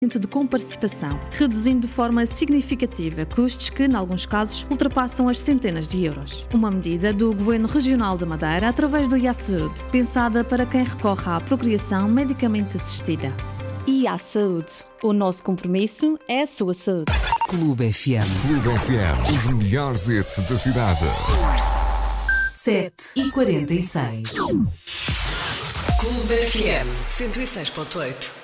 de comparticipação, reduzindo de forma significativa custos que, em alguns casos, ultrapassam as centenas de euros. Uma medida do Governo Regional da Madeira através do IASaúde, pensada para quem recorre à procriação medicamente assistida. IASaúde. O nosso compromisso é a sua saúde. Clube FM. Clube FM. Os melhores hits da cidade. 7h46. Clube FM 106.8.